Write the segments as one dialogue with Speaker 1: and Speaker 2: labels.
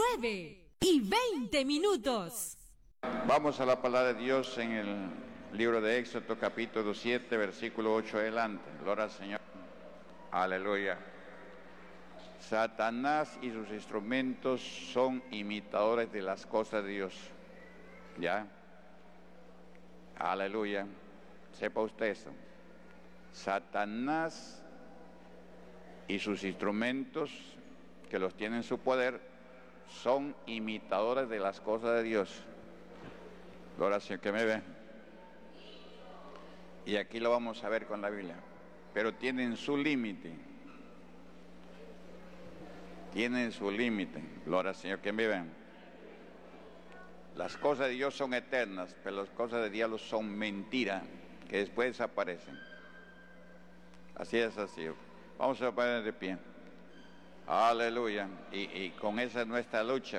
Speaker 1: 9:20.
Speaker 2: Vamos a la palabra de Dios en el libro de Éxodo, capítulo 7, versículo 8 adelante. Gloria al Señor. Aleluya. Satanás y sus instrumentos son imitadores de las cosas de Dios. ¿Ya? Aleluya. Sepa usted eso. Satanás y sus instrumentos, que los tienen en su poder, son imitadores de las cosas de Dios. Gloria al Señor, que me ve. Y aquí lo vamos a ver con la Biblia. Pero tienen su límite. Tienen su límite. Gloria al Señor, que me ve. Las cosas de Dios son eternas, pero las cosas de diablo son mentira, que después desaparecen. Así es así. Vamos a poner de pie. Aleluya. Y con esa es nuestra lucha.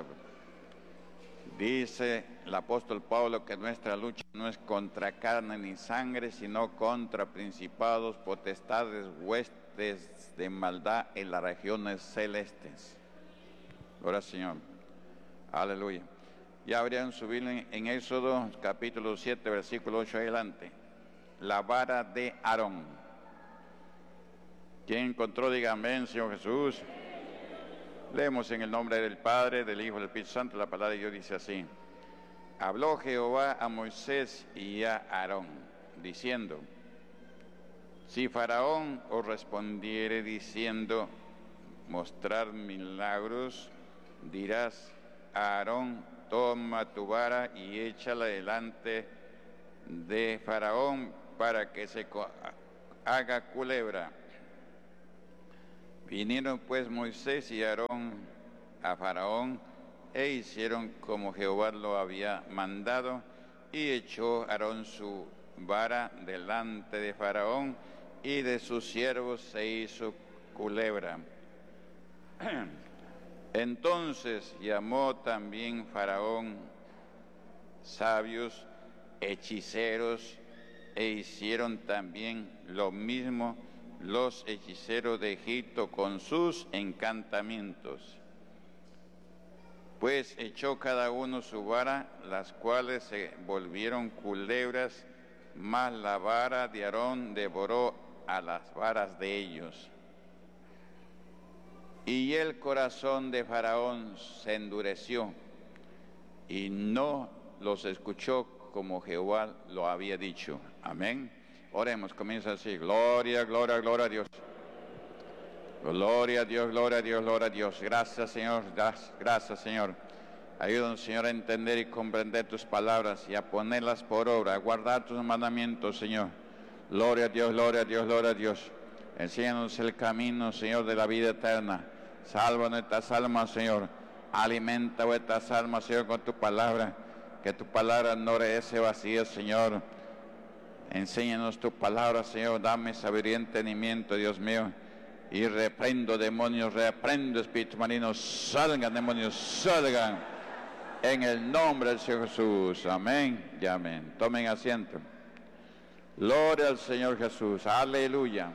Speaker 2: Dice el apóstol Pablo que nuestra lucha no es contra carne ni sangre, sino contra principados, potestades, huestes de maldad en las regiones celestes. Gloria al Señor. Aleluya. Ya habrían subido en Éxodo capítulo 7, versículo 8 adelante. La vara de Aarón. ¿Quién encontró? Diga amén, Señor Jesús. Leemos en el nombre del Padre, del Hijo y del Espíritu Santo. La palabra de Dios dice así. Habló Jehová a Moisés y a Aarón, diciendo: si Faraón os respondiere diciendo, mostrar milagros, dirás a Aarón: toma tu vara y échala delante de Faraón para que se haga culebra. Vinieron pues Moisés y Aarón a Faraón e hicieron como Jehová lo había mandado, y echó Aarón su vara delante de Faraón, y de sus siervos se hizo culebra. Entonces llamó también Faraón sabios, hechiceros, e hicieron también lo mismo los hechiceros de Egipto con sus encantamientos. Pues echó cada uno su vara, las cuales se volvieron culebras, mas la vara de Aarón devoró a las varas de ellos. Y el corazón de Faraón se endureció, y no los escuchó como Jehová lo había dicho. Amén. Oremos, comienza así. Gloria, gloria, gloria a Dios. Gloria a Dios, gloria a Dios, gloria a Dios. Gracias, Señor, gracias, Señor. Ayúdanos, Señor, a entender y comprender tus palabras y a ponerlas por obra, a guardar tus mandamientos, Señor. Gloria a Dios, gloria a Dios, gloria a Dios. Enséñanos el camino, Señor, de la vida eterna. Salva nuestras almas, Señor. Alimenta vuestras almas, Señor, con tu palabra. Que tu palabra no regrese vacía, Señor. Enséñanos tu palabra, Señor. Dame sabiduría y entendimiento, Dios mío. Y reprendo demonios, reprendo espíritus malignos. Salgan demonios, salgan. En el nombre del Señor Jesús. Amén y amén. Tomen asiento. Gloria al Señor Jesús. Aleluya.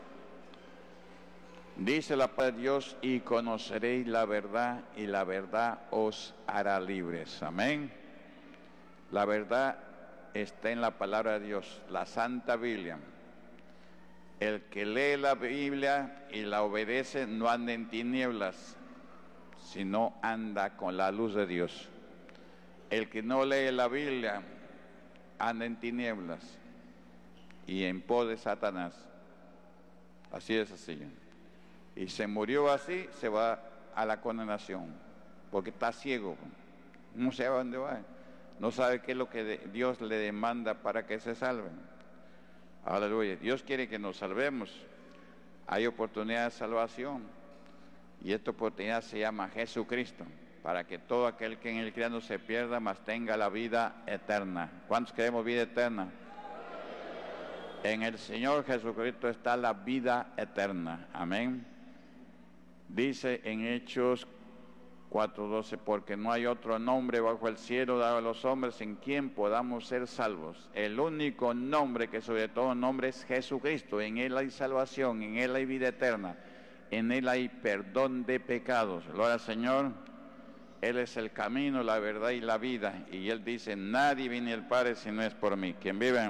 Speaker 2: Dice la palabra de Dios: y conoceréis la verdad, y la verdad os hará libres. Amén. La verdad está en la palabra de Dios, la Santa Biblia. El que lee la Biblia y la obedece no anda en tinieblas, sino anda con la luz de Dios. El que no lee la Biblia anda en tinieblas y en pos de Satanás. Así es así. Y se murió así, se va a la condenación, porque está ciego, no sabe a dónde va, no sabe qué es lo que Dios le demanda para que se salven. Aleluya. Dios quiere que nos salvemos. Hay oportunidad de salvación, y esta oportunidad se llama Jesucristo, para que todo aquel que en él crea no se pierda, mas tenga la vida eterna. ¿Cuántos queremos vida eterna? En el Señor Jesucristo está la vida eterna. Amén. Dice en Hechos 4:12: porque no hay otro nombre bajo el cielo dado a los hombres en quien podamos ser salvos. El único nombre que sobre todo nombre es Jesucristo. En él hay salvación, en él hay vida eterna, en él hay perdón de pecados. Gloria al Señor. Él es el camino, la verdad y la vida. Y Él dice, nadie viene al Padre si no es por mí. ¿Quién vive?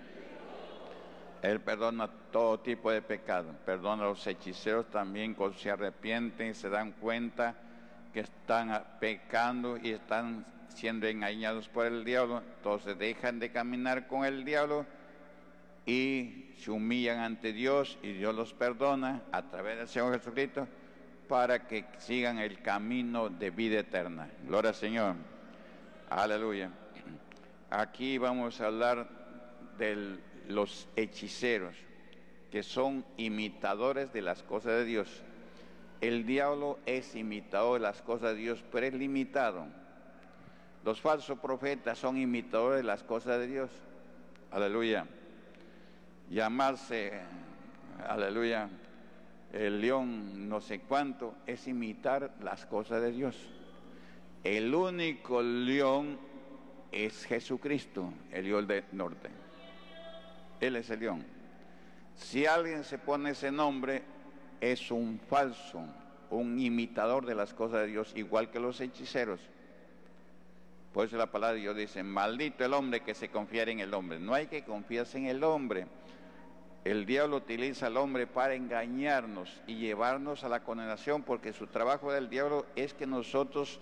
Speaker 2: Él perdona todo tipo de pecado. Perdona a los hechiceros también cuando se arrepienten y se dan cuenta que están pecando y están siendo engañados por el diablo. Entonces dejan de caminar con el diablo y se humillan ante Dios y Dios los perdona a través del Señor Jesucristo para que sigan el camino de vida eterna. Gloria al Señor. Aleluya. Aquí vamos a hablar de los hechiceros, que son imitadores de las cosas de Dios. El diablo es imitador de las cosas de Dios, pero es limitado. Los falsos profetas son imitadores de las cosas de Dios. Aleluya. Llamarse, aleluya, el león no sé cuánto, es imitar las cosas de Dios. El único león es Jesucristo, el león del norte. Él es el león. Si alguien se pone ese nombre, es un falso, un imitador de las cosas de Dios, igual que los hechiceros. Por eso la palabra de Dios dice, maldito el hombre que se confiara en el hombre. No hay que confiarse en el hombre. El diablo utiliza al hombre para engañarnos y llevarnos a la condenación, porque su trabajo del diablo es que nosotros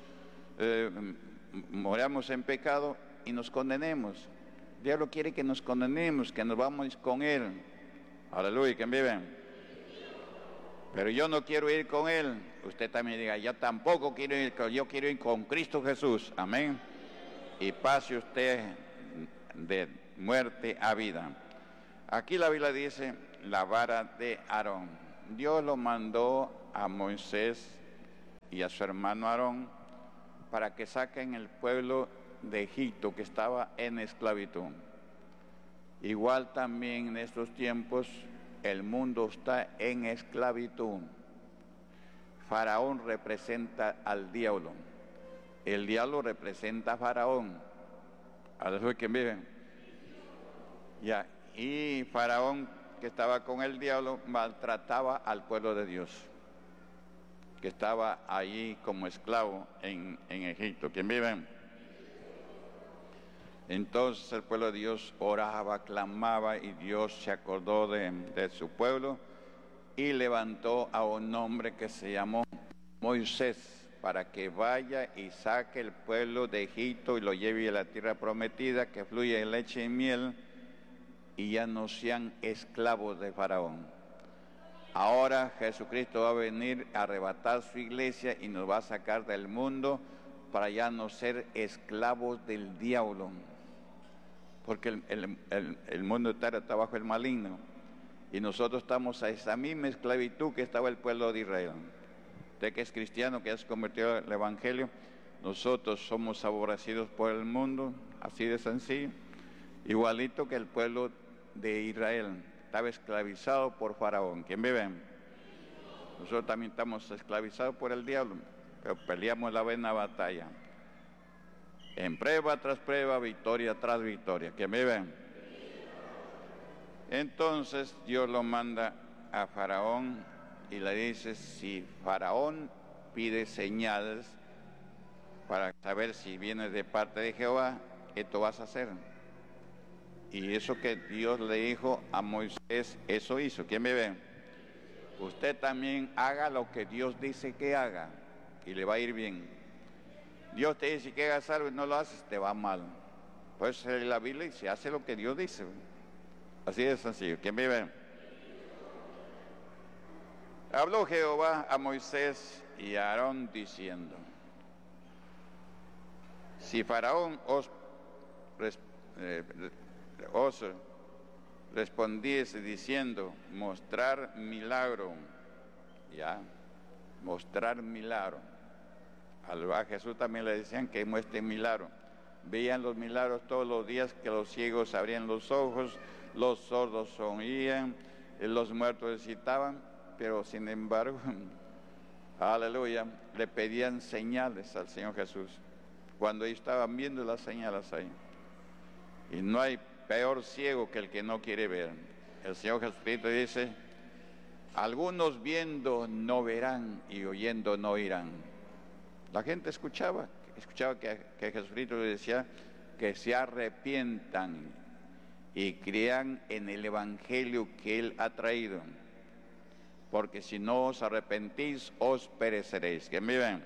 Speaker 2: moramos en pecado y nos condenemos. El diablo quiere que nos condenemos, que nos vamos con él. Aleluya, ¿quién vive? Pero yo no quiero ir con él. Usted también diga, yo tampoco quiero ir, yo quiero ir con Cristo Jesús. Amén. Y pase usted de muerte a vida. Aquí la Biblia dice, la vara de Aarón. Dios lo mandó a Moisés y a su hermano Aarón para que saquen el pueblo de Egipto que estaba en esclavitud. Igual también en estos tiempos el mundo está en esclavitud. Faraón representa al diablo. El diablo representa a Faraón. ¿Aleluya, quién vive? Ya. Y Faraón, que estaba con el diablo, maltrataba al pueblo de Dios, que estaba allí como esclavo en Egipto. ¿Quién vive? Entonces el pueblo de Dios oraba, clamaba, y Dios se acordó de su pueblo y levantó a un hombre que se llamó Moisés para que vaya y saque el pueblo de Egipto y lo lleve a la tierra prometida que fluye leche y miel, y ya no sean esclavos de Faraón. Ahora Jesucristo va a venir a arrebatar su iglesia y nos va a sacar del mundo para ya no ser esclavos del diablo, porque el mundo está bajo el maligno y nosotros estamos a esa misma esclavitud que estaba el pueblo de Israel. Usted que es cristiano, que ya se convirtió al evangelio, nosotros somos aborrecidos por el mundo, así de sencillo, igualito que el pueblo de Israel estaba esclavizado por Faraón. ¿Quién vive? Nosotros también estamos esclavizados por el diablo, pero peleamos la buena batalla. En prueba tras prueba, victoria tras victoria. ¿Quién vive? Entonces Dios lo manda a Faraón y le dice, si Faraón pide señales para saber si viene de parte de Jehová, esto vas a hacer. Y eso que Dios le dijo a Moisés, eso hizo. ¿Quién me ve? Usted también haga lo que Dios dice que haga y le va a ir bien. Dios te dice que hagas algo y no lo haces, te va mal. Pues la Biblia dice, hace lo que Dios dice. Así de sencillo. ¿Quién me ve? Habló Jehová a Moisés y a Aarón diciendo, si Faraón os respondiese diciendo, mostrar milagro, ya, mostrar milagro. A Jesús también le decían que muestre milagro. Veían los milagros todos los días, que los ciegos abrían los ojos, los sordos oían, los muertos recitaban, pero sin embargo, aleluya, le pedían señales al Señor Jesús, cuando ellos estaban viendo las señales ahí. Y no hay peor ciego que el que no quiere ver. El Señor Jesucristo dice, algunos viendo no verán y oyendo no oirán. La gente escuchaba que Jesucristo le decía que se arrepientan y crean en el Evangelio que Él ha traído, porque si no os arrepentís, os pereceréis. ¿Que me ven?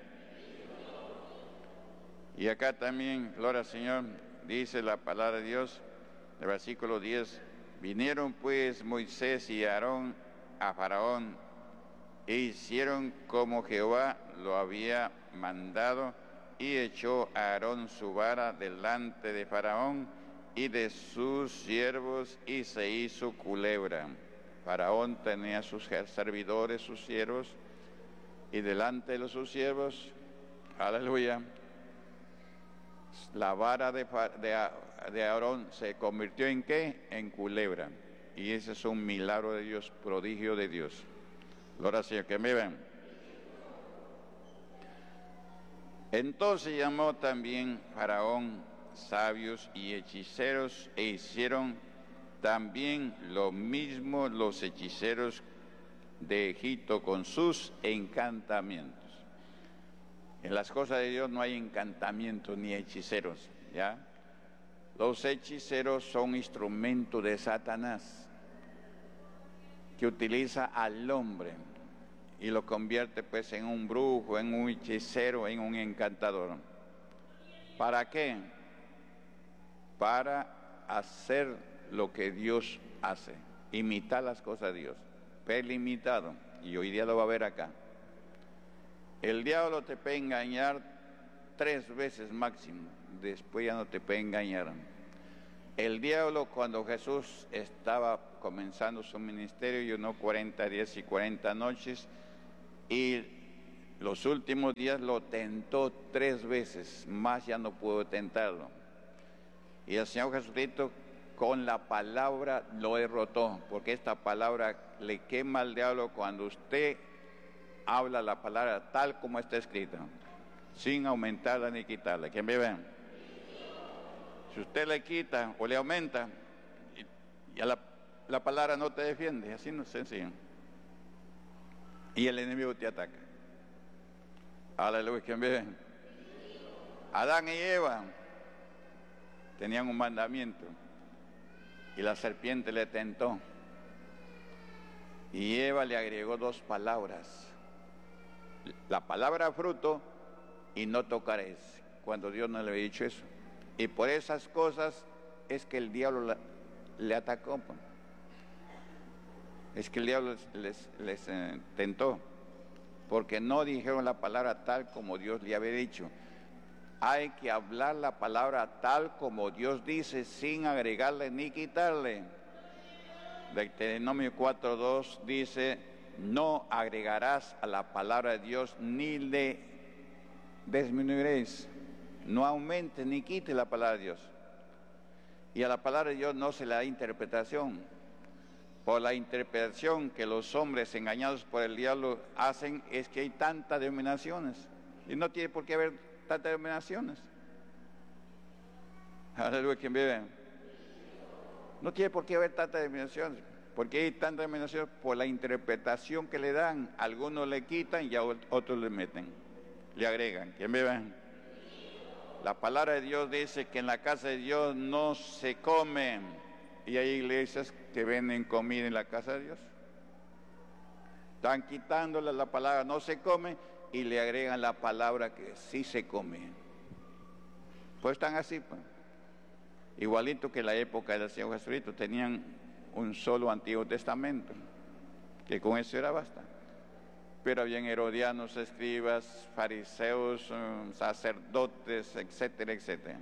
Speaker 2: Y acá también, gloria al Señor, dice la palabra de Dios, el versículo 10, vinieron pues Moisés y Aarón a Faraón e hicieron como Jehová lo había mandado, y echó a Aarón su vara delante de Faraón y de sus siervos, y se hizo culebra. Faraón tenía sus servidores, sus siervos, y delante de sus siervos, aleluya, la vara de Aarón se convirtió en ¿qué? En culebra. Y ese es un milagro de Dios, prodigio de Dios. Gloria al Señor, que me ven. Entonces llamó también Faraón sabios y hechiceros, e hicieron también lo mismo los hechiceros de Egipto con sus encantamientos. En las cosas de Dios no hay encantamientos ni hechiceros, ¿ya? Los hechiceros son instrumentos de Satanás, que utiliza al hombre y lo convierte pues en un brujo, en un hechicero, en un encantador. ¿Para qué? Para hacer lo que Dios hace, imitar las cosas de Dios, pero limitado, y hoy día lo va a ver acá. El diablo te puede engañar 3 veces máximo, después ya no te puede engañar. El diablo, cuando Jesús estaba comenzando su ministerio, ayunó 40 días y 40 noches, y los últimos días lo tentó 3 veces, más ya no pudo tentarlo. Y el Señor Jesucristo con la palabra lo derrotó, porque esta palabra le quema al diablo cuando usted habla la palabra tal como está escrita, sin aumentarla ni quitarla. ¿Quién me ve? Si usted le quita o le aumenta, ya la palabra no te defiende, así no es sencillo. Y el enemigo te ataca. Aleluya, ¿quién me ve? Adán y Eva tenían un mandamiento y la serpiente le tentó. Y Eva le agregó 2 palabras. La palabra fruto y no tocaréis, cuando Dios no le había dicho eso. Y por esas cosas es que el diablo le atacó. Es que el diablo les tentó, porque no dijeron la palabra tal como Dios le había dicho. Hay que hablar la palabra tal como Dios dice, sin agregarle ni quitarle. Deuteronomio 4:2 dice, no agregarás a la palabra de Dios ni le disminuiréis. No aumente ni quite la palabra de Dios. Y a la palabra de Dios no se le da interpretación. Por la interpretación que los hombres engañados por el diablo hacen, es que hay tantas denominaciones. Y no tiene por qué haber tantas denominaciones. Aleluya, ¿quién vive? No tiene por qué haber tantas denominaciones. Porque hay tantas denominaciones por la interpretación que le dan. Algunos le quitan y a otros le meten, le agregan. ¿Quién vive? La palabra de Dios dice que en la casa de Dios no se come. Y hay iglesias que venden comida en la casa de Dios. Están quitándole la palabra no se come y le agregan la palabra que sí se come. Pues están así, pues. Igualito que en la época del Señor Jesucristo, tenían un solo Antiguo Testamento, que con eso era basta. Pero habían herodianos, escribas, fariseos, sacerdotes, etcétera, etcétera.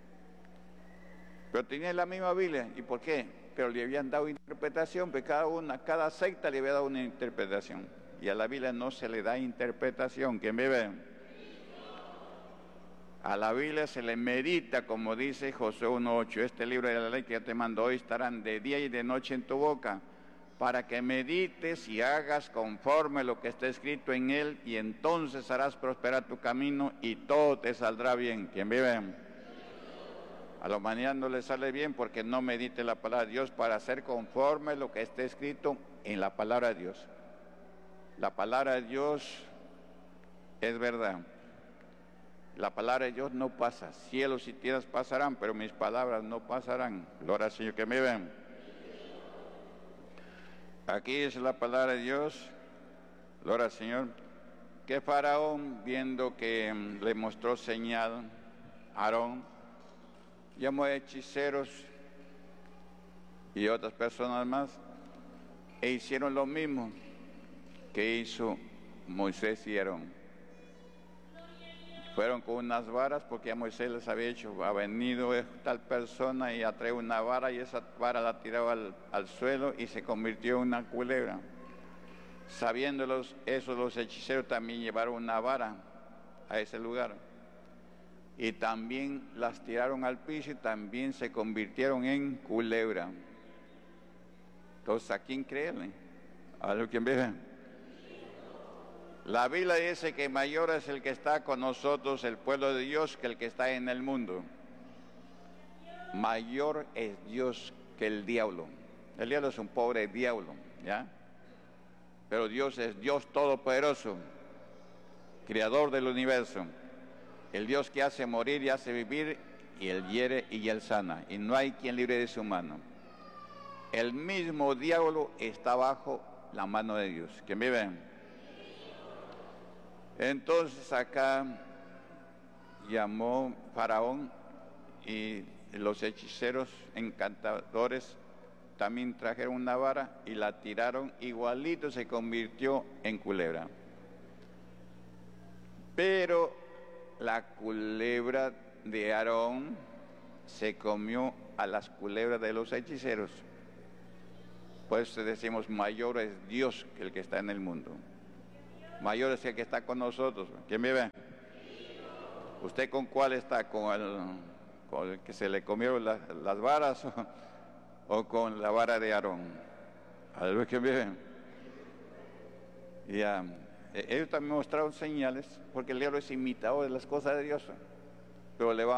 Speaker 2: Pero tenían la misma Biblia. ¿Y por qué? Pero le habían dado interpretación, porque cada secta le había dado una interpretación. Y a la Biblia no se le da interpretación. ¿Quién me ve? A la Biblia se le medita, como dice Josué 1:8. Este libro de la ley que yo te mando hoy estarán de día y de noche en tu boca, para que medites y hagas conforme lo que está escrito en él, y entonces harás prosperar tu camino y todo te saldrá bien. ¿Quién vive? A la humanidad no le sale bien porque no medite la palabra de Dios para hacer conforme lo que está escrito en la palabra de Dios. La palabra de Dios es verdad. La palabra de Dios no pasa. Cielos y tierras pasarán, pero mis palabras no pasarán. Gloria al Señor, que me ven. Aquí es la palabra de Dios. Gloria al Señor. Que Faraón, viendo que le mostró señal a Aarón, llamó a hechiceros y otras personas más, e hicieron lo mismo que hizo Moisés y Aarón. Fueron con unas varas, porque a Moisés les había dicho, ha venido tal persona y ha traído una vara, y esa vara la tiraba al suelo y se convirtió en una culebra. Sabiéndolos eso, los hechiceros también llevaron una vara a ese lugar. Y también las tiraron al piso y también se convirtieron en culebra. Entonces, ¿a quién creerle? A lo que vive. La Biblia dice que mayor es el que está con nosotros, el pueblo de Dios, que el que está en el mundo. Mayor es Dios que el diablo. El diablo es un pobre diablo, ¿ya? Pero Dios es Dios todopoderoso, creador del universo. El Dios que hace morir y hace vivir, y Él hiere y Él sana. Y no hay quien libre de su mano. El mismo diablo está bajo la mano de Dios. ¿Quién vive? Entonces acá llamó Faraón y los hechiceros encantadores también trajeron una vara y la tiraron, igualito se convirtió en culebra. Pero la culebra de Aarón se comió a las culebras de los hechiceros. Por eso decimos, mayor es Dios que el que está en el mundo. Mayor es el que está con nosotros. ¿Quién vive? ¿Usted con cuál está? ¿Con el que se le comieron las varas o con la vara de Aarón? ¿A ver quién vive? Ya. Ellos también mostraron señales, porque el diablo es imitador de las cosas de Dios, pero le va